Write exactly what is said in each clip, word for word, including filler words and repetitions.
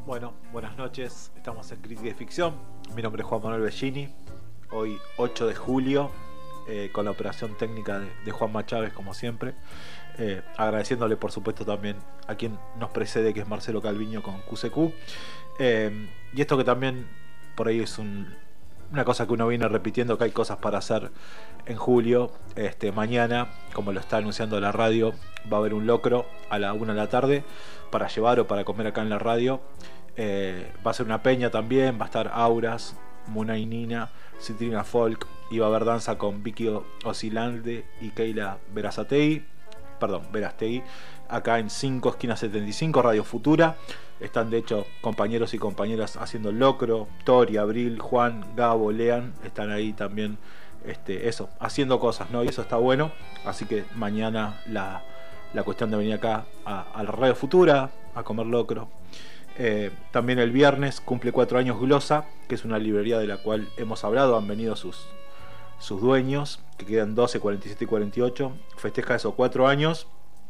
Bueno, buenas noches, estamos en Crítica y Ficción. Mi nombre es Juan Manuel Bellini. Hoy ocho de julio, eh, con la operación técnica de, de Juanma Chávez, como siempre, eh, agradeciéndole por supuesto también a quien nos precede, que es Marcelo Calviño con Q C Q. eh, y esto que también por ahí es un, una cosa que uno viene repitiendo, que hay cosas para hacer en julio. Este, mañana, como lo está anunciando la radio, va a haber un locro a la una de la tarde para llevar o para comer acá en la radio. Eh, va a ser una peña también, va a estar Auras, Muna y Nina, Citrina Folk, y va a haber danza con Vicky Osilande y Keila Verazategui, perdón, Verastegui, acá en cinco esquina setenta y cinco, Radio Futura. Están de hecho compañeros y compañeras haciendo el locro, Tori, Abril, Juan, Gabo, Lean, están ahí también, este, eso, haciendo cosas, ¿no? Y eso está bueno, así que mañana la, la cuestión de venir acá a, a la Radio Futura a comer locro. Eh, también el viernes cumple cuatro años Glosa, que es una librería de la cual hemos hablado, han venido sus, sus dueños, que quedan doce, cuarenta y siete y cuarenta y ocho, festeja esos cuatro años,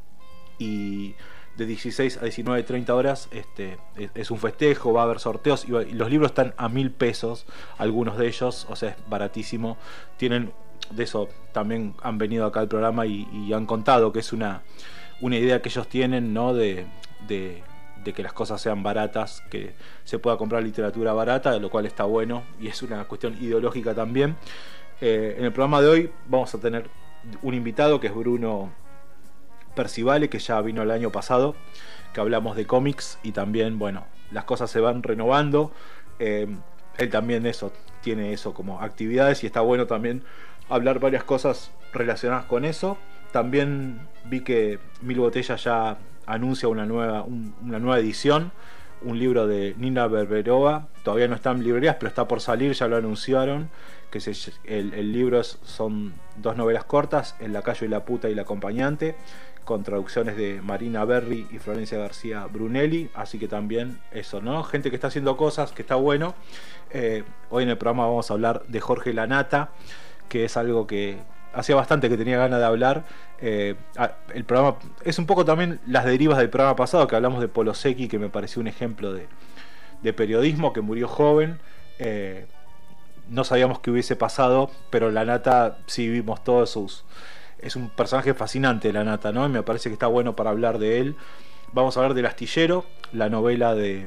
y de dieciséis a diecinueve treinta horas este, es, es un festejo, va a haber sorteos, y, va, y los libros están a mil pesos, algunos de ellos, o sea, es baratísimo. Tienen, de eso también han venido acá al programa y, y han contado que es una, una idea que ellos tienen, ¿no? de, de de que las cosas sean baratas, que se pueda comprar literatura barata, lo cual está bueno y es una cuestión ideológica también. Eh, en el programa de hoy vamos a tener un invitado que es Bruno Percivale, que ya vino el año pasado, que hablamos de cómics y también, bueno, las cosas se van renovando. Eh, él también eso, tiene eso como actividades y está bueno también hablar varias cosas relacionadas con eso. También vi que Mil Botellas ya anuncia una nueva, un, una nueva edición, un libro de Nina Berberova, todavía no está en librerías, pero está por salir, ya lo anunciaron, que se, el, el libro es, son dos novelas cortas, El lacayo y la puta y la acompañante, con traducciones de Marina Berry y Florencia García Brunelli, así que también eso, ¿no? Gente que está haciendo cosas, que está bueno. Eh, hoy en el programa vamos a hablar de Jorge Lanata, que es algo que hacía bastante que tenía ganas de hablar. Eh, el programa es un poco también las derivas del programa pasado, que hablamos de Polo Secchi, que me pareció un ejemplo de, de periodismo, que murió joven. Eh, no sabíamos qué hubiese pasado, pero Lanata sí vimos todos sus... Es un personaje fascinante, Lanata, ¿no? Y me parece que está bueno para hablar de él. Vamos a hablar del Astillero, la novela de,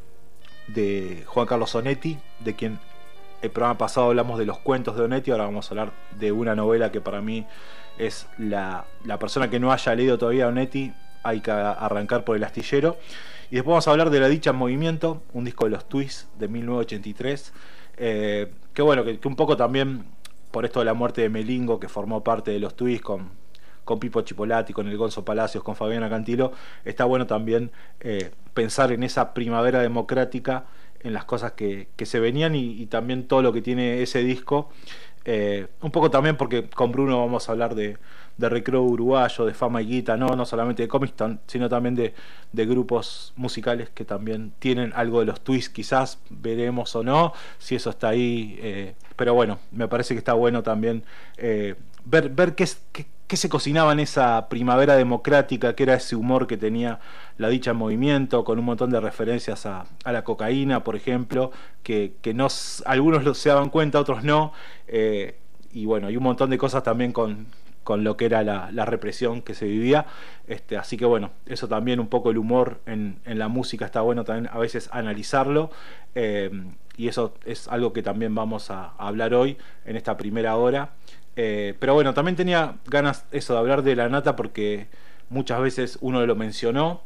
de Juan Carlos Onetti, de quien el programa pasado hablamos de los cuentos de Onetti. Ahora vamos a hablar de una novela que para mí es la, la persona que no haya leído todavía Onetti, hay que arrancar por El Astillero. Y después vamos a hablar de La Dicha en Movimiento, un disco de los Twists de mil novecientos ochenta y tres, eh, que bueno, que, que un poco también por esto de la muerte de Melingo, que formó parte de los Twists con, con Pipo Chipolati, con el Gonzo Palacios, con Fabiana Cantilo. Está bueno también eh, pensar en esa primavera democrática, en las cosas que, que se venían y, y también todo lo que tiene ese disco. Eh, un poco también porque con Bruno vamos a hablar de, de recreo uruguayo, de fama y guita, no, no solamente de cómics, sino también de, de grupos musicales que también tienen algo de los Twists, quizás veremos o no, si eso está ahí. Eh, pero bueno, me parece que está bueno también eh, ver, ver qué, es, qué, qué se cocinaba en esa primavera democrática, que era ese humor que tenía La Dicha en Movimiento, con un montón de referencias a, a la cocaína, por ejemplo, que, que no, algunos lo, se daban cuenta, otros no. Eh, y bueno, y un montón de cosas también con, con lo que era la, la represión que se vivía. Este, así que bueno, eso también, un poco el humor en, en la música está bueno también a veces analizarlo. Eh, y eso es algo que también vamos a, a hablar hoy en esta primera hora. Eh, pero bueno, también tenía ganas eso de hablar de Lanata porque muchas veces uno lo mencionó.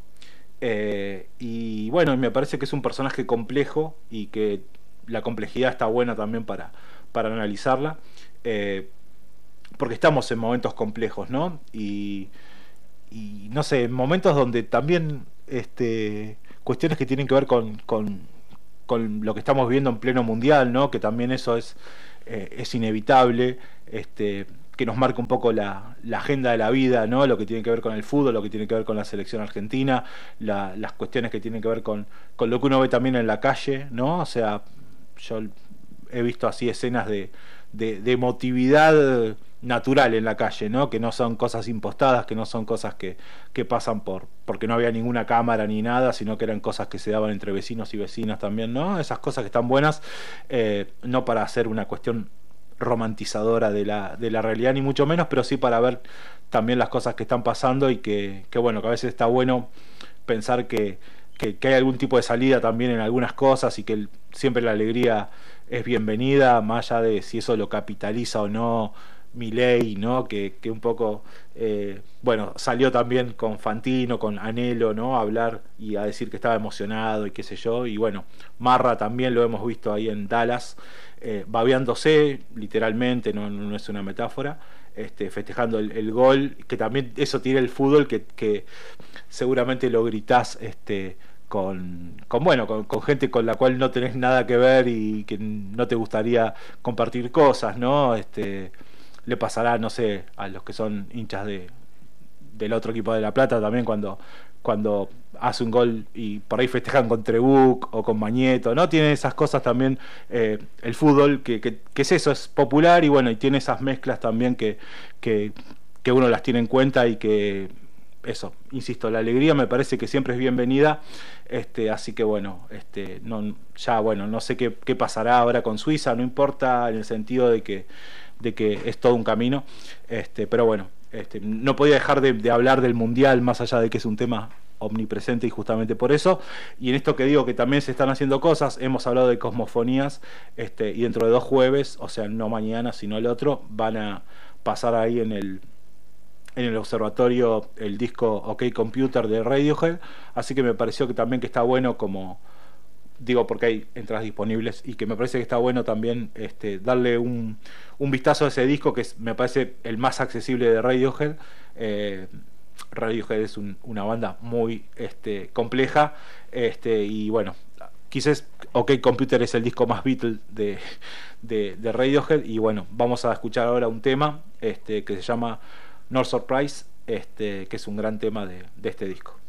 Eh, y bueno, me parece que es un personaje complejo y que la complejidad está buena también para, para analizarla, eh, porque estamos en momentos complejos, ¿no? Y, y no sé, en momentos donde también este, cuestiones que tienen que ver con, con, con lo que estamos viviendo en pleno mundial, ¿no? Que también eso es, eh, es inevitable, este, que nos marca un poco la, la agenda de la vida, ¿no? Lo que tiene que ver con el fútbol, lo que tiene que ver con la selección argentina, la, las cuestiones que tienen que ver con, con lo que uno ve también en la calle, ¿no? O sea, yo he visto así escenas de, de, de emotividad natural en la calle, ¿no? Que no son cosas impostadas, que no son cosas que, que pasan por porque no había ninguna cámara ni nada, sino que eran cosas que se daban entre vecinos y vecinas también, ¿no? Esas cosas que están buenas, eh, no para hacer una cuestión romantizadora de la, de la realidad ni mucho menos, pero sí para ver también las cosas que están pasando y que, que bueno, que a veces está bueno pensar que, que, que hay algún tipo de salida también en algunas cosas y que el, siempre la alegría es bienvenida, más allá de si eso lo capitaliza o no Milei, ¿no? Que, que un poco, eh, bueno, salió también con Fantino, con Anhelo, ¿no? A hablar y a decir que estaba emocionado y qué sé yo. Y bueno, Marra también lo hemos visto ahí en Dallas, eh, babeándose, literalmente, no, no es una metáfora, este, festejando el, el gol, que también eso tiene el fútbol, que, que seguramente lo gritás, este con, con bueno con, con gente con la cual no tenés nada que ver y que no te gustaría compartir cosas, ¿no? Este le pasará, no sé, a los que son hinchas de del otro equipo de La Plata también cuando cuando hace un gol y por ahí festejan con Trebuc o con Mañeto, ¿no? Tiene esas cosas también, eh, el fútbol, que, que, que es eso, es popular y bueno, y tiene esas mezclas también que, que, que uno las tiene en cuenta y que eso, insisto, la alegría me parece que siempre es bienvenida, este, así que bueno, este, no, ya bueno, no sé qué, qué pasará ahora con Suiza, no importa en el sentido de que de que es todo un camino, este, pero bueno, este, no podía dejar de, de hablar del mundial, más allá de que es un tema omnipresente y justamente por eso, y en esto que digo que también se están haciendo cosas, hemos hablado de cosmofonías, este, y dentro de dos jueves, o sea, no mañana sino el otro, van a pasar ahí en el en el observatorio el disco OK Computer de Radiohead, así que me pareció que también que está bueno, como digo porque hay entradas disponibles, y que me parece que está bueno también este, darle un, un vistazo a ese disco que es, me parece el más accesible de Radiohead. eh, Radiohead es un, una banda muy este, compleja, este, y bueno, quizás OK Computer es el disco más Beatles de, de, de Radiohead, y bueno, vamos a escuchar ahora un tema este, que se llama No Surprise, este, que es un gran tema de, de este disco.